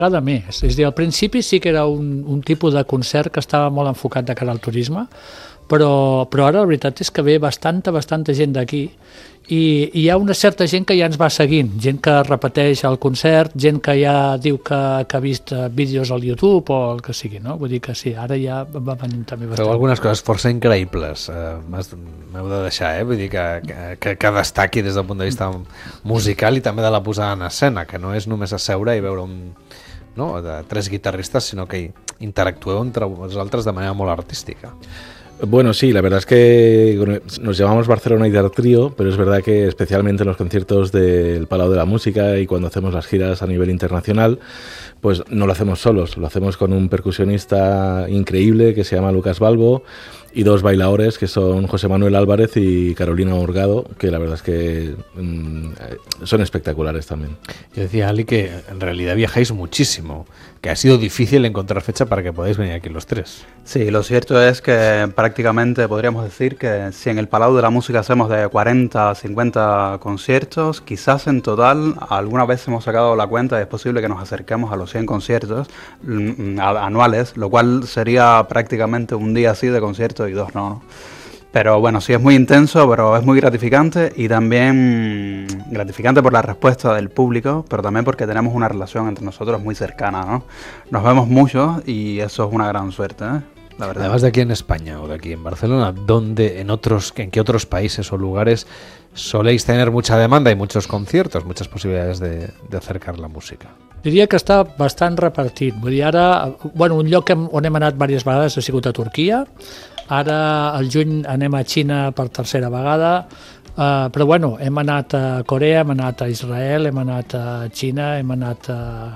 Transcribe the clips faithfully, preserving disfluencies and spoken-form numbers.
vegada més. És a dir, al principi sí que era un, un tipus de concert que estava molt enfocat de cara al turisme, però, però ara la veritat és que ve bastanta, bastanta gent d'aquí i, i hi ha una certa gent que ja ens va seguint, gent que repeteix el concert, gent que ja diu que, que ha vist vídeos al YouTube o el que sigui, no? Vull dir que sí, ara ja va venint també bastant. Feu algunes coses força increïbles, uh, m'heu de deixar, eh? Vull dir que, que, que destaqui des del punt de vista musical i també de la posada en escena, que no és només asseure i veure un... no, de tres guitarristas, sino que interactueu entre vosaltres de manera molt artística. Bueno, sí, la verdad es que nos llamamos Barcelona Idar Trio, pero es verdad que especialmente en los conciertos del Palau de la Música y cuando hacemos las giras a nivel internacional, pues no lo hacemos solos, lo hacemos con un percusionista increíble que se llama Lucas Balbo y dos bailadores que son José Manuel Álvarez y Carolina Hurgado, que la verdad es que mmm, son espectaculares también. Yo decía, Ali, que en realidad viajáis muchísimo, que ha sido difícil encontrar fecha para que podáis venir aquí los tres. Sí, lo cierto es que prácticamente podríamos decir que si en el Palau de la Música hacemos de cuarenta a cincuenta conciertos, quizás en total alguna vez hemos sacado la cuenta y es posible que nos acerquemos a los cien conciertos anuales, lo cual sería prácticamente un día así de conciertos y dos no, ¿no? Pero bueno, sí es muy intenso, pero es muy gratificante y también gratificante por la respuesta del público, pero también porque tenemos una relación entre nosotros muy cercana, ¿no? Nos vemos mucho y eso es una gran suerte, ¿eh? La verdad. Además de aquí en España o de aquí en Barcelona, ¿dónde, en otros, en qué otros países o lugares soléis tener mucha demanda y muchos conciertos, muchas posibilidades de, de acercar la música? Diria que està bastant repartit. Vull dir, ara, bueno, un lloc on hem anat diverses vegades ha sigut a Turquia, ara al juny anem a Xina per tercera vegada, uh, però bueno, hem anat a Corea, hem anat a Israel, hem anat a Xina, hem anat a...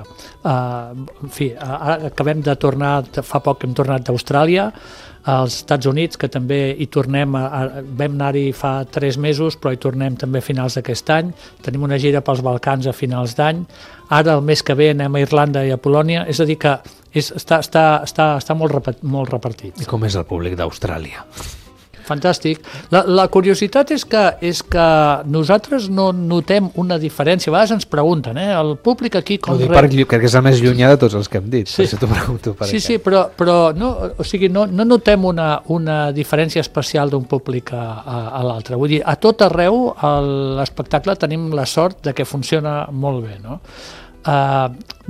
a en fi, ara acabem de tornar, fa poc hem tornat d'Austràlia, als Estats Units, que també hi tornem, a, a, vam anar-hi fa tres mesos, però hi tornem també a finals d'aquest any, tenim una gira pels Balcans a finals d'any, ara el mes que ve anem a Irlanda i a Polònia, és a dir que és, està, està, està, està molt, repet, molt repartit. I com és el públic d'Austràlia? Fantàstic. La, la curiositat és que, és que nosaltres no notem una diferència. A vegades ens pregunten, eh? El públic aquí... Com ho dic per, crec que és el més llunyà de tots els que hem dit. Sí, per pregunto per sí, sí, però, però no, o sigui, no, no notem una, una diferència especial d'un públic a, a, a l'altre. Vull dir, a tot arreu l'espectacle tenim la sort de que funciona molt bé, no? Uh,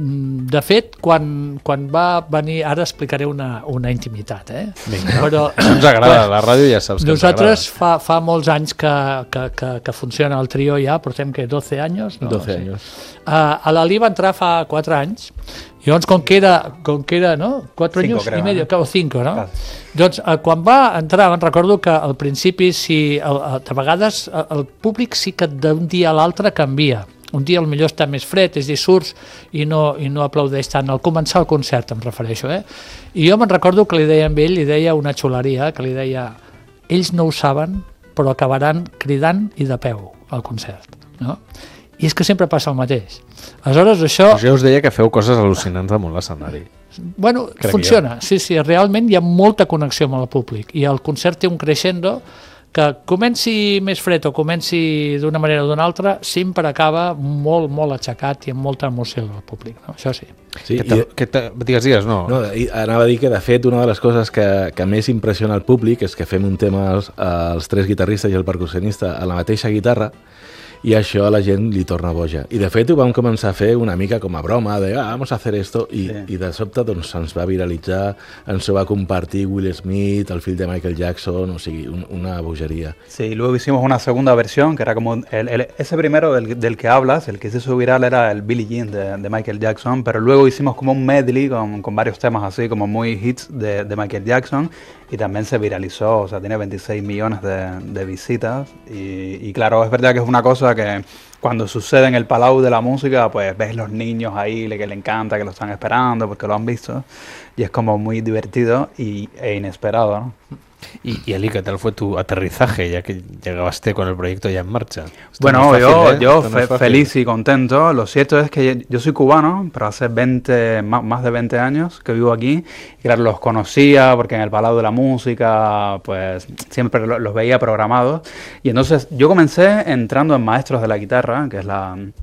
de fet, quan, quan va venir, ara explicaré una, una intimitat, eh? Vinga, però, ens agrada, la ràdio ja saps que nosaltres fa, fa molts anys que, que, que, que funciona el trio ja, portem que doce anys, no? doce sí. anys. Uh, a l'Ali va entrar fa quatre anys, i llavors com que era, com que era no? quatre anys i medio, o cinco, no? Claro. Doncs uh, quan va entrar, me'n recordo que al principi, si, el, a vegades el públic sí que d'un dia a l'altre canvia. Un dia potser està més fred, és a dir, surts i no, i no aplaudeix tant. Al començar el concert em refereixo, eh? I jo me'n recordo que li deia a ell, li deia una xuleria, que li deia, ells no ho saben, però acabaran cridant i de peu al concert, no? I és que sempre passa el mateix. Aleshores, això... Pues jo us deia que feu coses al·lucinants damunt l'escenari. Bueno, Crec funciona, sí, sí, realment hi ha molta connexió amb el públic i el concert té un crescendo que comenci més fred o comenci d'una manera o d'una altra, sempre acaba molt, molt aixecat i amb molta emoció del públic, no? Això sí. Sí, que te, i, que te, digues, digues, no. no i anava a dir que, de fet, una de les coses que, que més impressiona el públic és que fem un tema als, als tres guitarristes i el percussionista a la mateixa guitarra, i això a la gent li torna boja. I de fet ho vam començar a fer una mica com a broma, de ah, vamos a hacer esto, i, sí. i de sobte doncs, ens va viralitzar, ens ho va compartir Will Smith, el fill de Michael Jackson, o sigui, un, una bogería. Sí, y luego hicimos una segunda versión, que era como, el, el, ese primero del, del que hablas, el que se hizo viral era el Billie Jean de, de Michael Jackson, pero luego hicimos como un medley con, con varios temas así, como muy hits de, de Michael Jackson, y también se viralizó, o sea, tiene veintiséis millones de, de visitas, y, y claro, es verdad que es una cosa que cuando sucede en el Palau de la Música, pues ves los niños ahí que le encanta, que lo están esperando porque lo han visto, y es como muy divertido y, e inesperado, ¿no? Y, y Ali, ¿qué tal fue tu aterrizaje ya que llegaste con el proyecto ya en marcha? Esto bueno, no es fácil, yo, ¿eh? yo no es fe, feliz y contento. Lo cierto es que yo soy cubano, pero hace veinte, más, más de veinte años que vivo aquí. Y claro, los conocía porque en el Palau de la Música pues siempre los veía programados. Y entonces yo comencé entrando en Maestros de la Guitarra, que es la...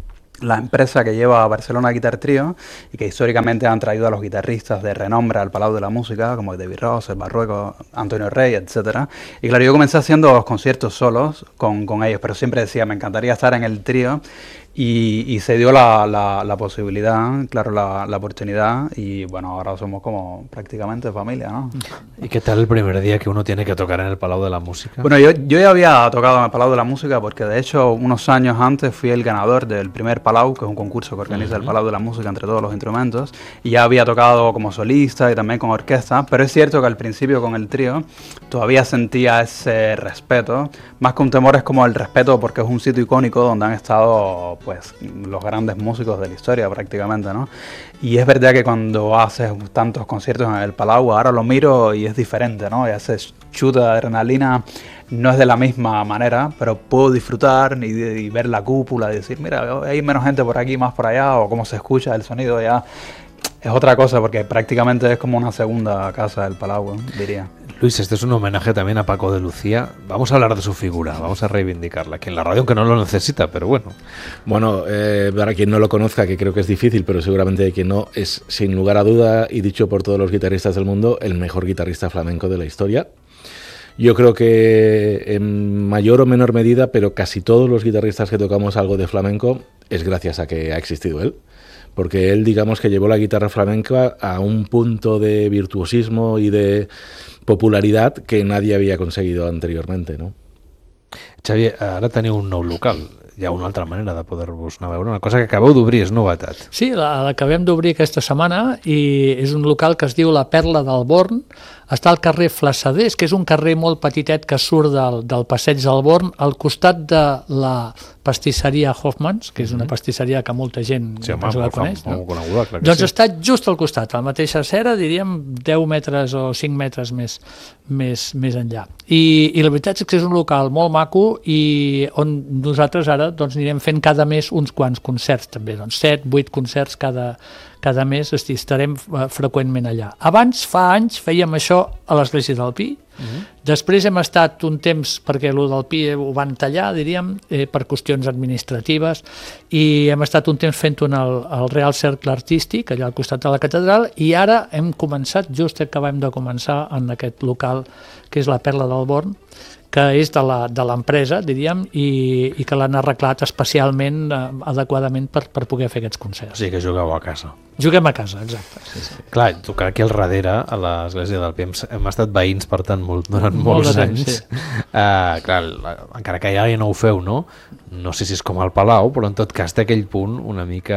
la empresa que lleva a Barcelona Guitar Trio y que históricamente han traído a los guitarristas de renombre al Palau de la Música, como David Ross, el Barrueco, Antonio Rey, etcétera. Y claro, yo comencé haciendo los conciertos solos con, con ellos, pero siempre decía, me encantaría estar en el trío. Y, y se dio la, la, la posibilidad, claro, la, la oportunidad, y bueno, ahora somos como prácticamente familia, ¿no? ¿Y qué tal el primer día que uno tiene que tocar en el Palau de la Música? Bueno, yo, yo ya había tocado en el Palau de la Música porque de hecho unos años antes fui el ganador del primer Palau, que es un concurso que organiza uh-huh. el Palau de la Música entre todos los instrumentos, y ya había tocado como solista y también con orquesta, pero es cierto que al principio con el trío todavía sentía ese respeto, más que un temor es como el respeto porque es un sitio icónico donde han estado pues los grandes músicos de la historia prácticamente, ¿no? Y es verdad que cuando haces tantos conciertos en el Palau, ahora lo miro y es diferente, ¿no? Y ese chute de adrenalina no es de la misma manera, pero puedo disfrutar y, y ver la cúpula y decir, mira, hay menos gente por aquí, más por allá, o cómo se escucha el sonido ya. Es otra cosa, porque prácticamente es como una segunda casa del Palau, ¿eh? Diría. Luis, este es un homenaje también a Paco de Lucía. Vamos a hablar de su figura, vamos a reivindicarla, que en la radio aunque no lo necesita, pero bueno. Bueno, eh, para quien no lo conozca, que creo que es difícil, pero seguramente hay quien no, es sin lugar a duda, y dicho por todos los guitarristas del mundo, el mejor guitarrista flamenco de la historia. Yo creo que en mayor o menor medida, pero casi todos los guitarristas que tocamos algo de flamenco, es gracias a que ha existido él. Porque él, digamos, que llevó la guitarra flamenca a un punto de virtuosismo y de popularidad que nadie havia conseguido anteriormente, no? Xavi, ara teniu un nou local. Hi ha una altra manera de poder-vos anar a veure. Una cosa que acabeu d'obrir, és novetat. Sí, l'acabem d'obrir aquesta setmana i és un local que es diu La Perla del Born. Està al carrer Flassaders, que és un carrer molt petitet que surt del, del passeig del Born, al costat de la pastisseria Hoffmans, que és una pastisseria que molta gent sí, home, la molt coneix. Fam, No? Coneguda, clar que doncs sí. està just al costat, a la mateixa acera, diríem deu metres o cinc metres més, més, més enllà. I, I la veritat és que és un local molt maco i on nosaltres ara doncs, anirem fent cada mes uns quants concerts també, doncs set, vuit concerts cada, cada mes estarem freqüentment allà. Abans, fa anys, fèiem això a l'església del Pi. Uh-huh. Després hem estat un temps, perquè el del Pi ho van tallar, diríem, eh, per qüestions administratives, i hem estat un temps fent-ho al, al Real Cercle Artístic, allà al costat de la catedral, i ara hem començat, just acabem de començar en aquest local, que és la Perla del Born, que és de l'empresa, diríem, i, i que l'han arreglat especialment, eh, adequadament per, per poder fer aquests concerts. O sigui que jugueu a casa. Juguem a casa, exacte. Sí, sí. Clar, tocar aquí al darrere, a l'església del Pi, hem, hem estat veïns per tant molt, durant Molt molts de anys. temps, sí. Uh, clar, encara que ja no ho feu, no? No sé si és com el Palau, però en tot cas té aquell punt una mica...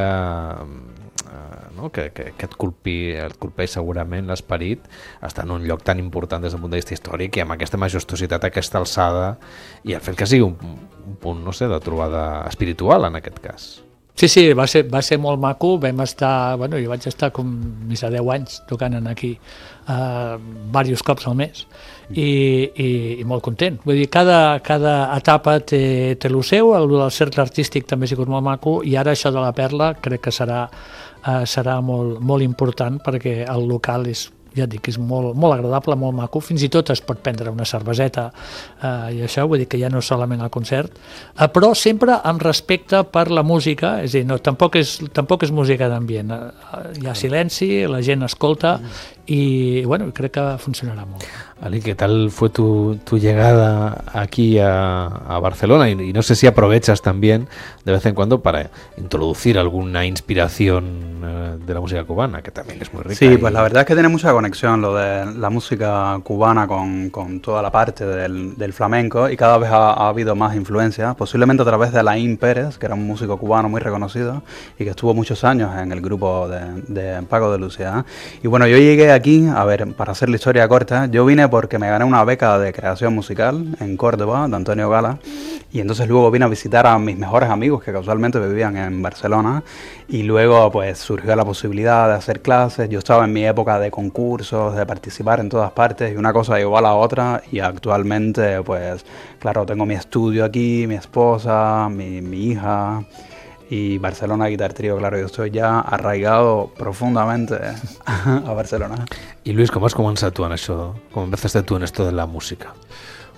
No? Que, que, que et, culpi, et colpeix segurament l'esperit estar en un lloc tan important des del punt de vista històric i amb aquesta majestuositat, aquesta alçada i el fet que sigui un, un punt, no sé, de trobada espiritual en aquest cas. Sí, sí, va ser, va ser molt maco, vam estar, bueno, jo vaig estar com més de deu anys tocant aquí uh, diversos cops al mes i, i, i molt content. Vull dir, cada, cada etapa té, té el seu, el del cercle artístic també ha sigut molt maco i ara això de la Perla crec que serà, uh, serà molt, molt important perquè el local és, ja et dic, és molt, molt agradable, molt maco, fins i tot es pot prendre una cerveseta eh, i això, vull dir que ja no és solament el concert, eh, però sempre amb respecte per la música, és a dir, no, tampoc, és, tampoc és música d'ambient, eh, hi ha silenci, la gent escolta y bueno, creo que funcionará muy bien. Ali, ¿qué tal fue tu, tu llegada aquí a, a Barcelona? Y, y no sé si aprovechas también de vez en cuando para introducir alguna inspiración eh, de la música cubana, que también es muy rica. Sí, y... pues la verdad es que tiene mucha conexión lo de la música cubana con, con toda la parte del, del flamenco, y cada vez ha, ha habido más influencia, posiblemente a través de Alain Pérez, que era un músico cubano muy reconocido y que estuvo muchos años en el grupo de, de Paco de Lucía. Y bueno, yo llegué aquí, a ver, para hacer la historia corta, yo vine porque me gané una beca de creación musical en Córdoba, de Antonio Gala, y entonces luego vine a visitar a mis mejores amigos que casualmente vivían en Barcelona, y luego pues surgió la posibilidad de hacer clases. Yo estaba en mi época de concursos, de participar en todas partes, y una cosa llegó a la otra, y actualmente pues claro, tengo mi estudio aquí, mi esposa, mi, mi hija, y Barcelona Guitar Trio, claro, yo estoy ya arraigado profundamente a Barcelona. Y Luis, ¿cómo has comenzado tú en eso? ¿Cómo empezaste tú en esto de la música?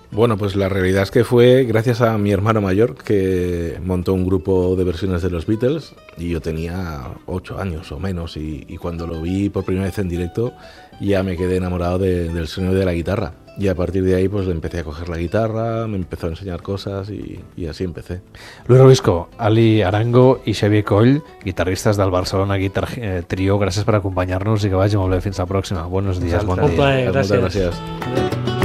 Bueno, pues la realidad es que fue gracias a mi hermano mayor que montó un grupo de versiones de los Beatles y yo tenía ocho años o menos y, y cuando lo vi por primera vez en directo ya me quedé enamorado de, del sonido de la guitarra y a partir de ahí pues le empecé a coger la guitarra, me empezó a enseñar cosas y, y así empecé. Luis Robisco, Ali Arango i Xavier Coll, guitarristes del Barcelona Guitar eh, Trio, gràcies per acompanyar-nos i que vagi molt bé. Fins la pròxima. Buenos días, bon Un dia. plaer, gràcies. Moltes gràcies.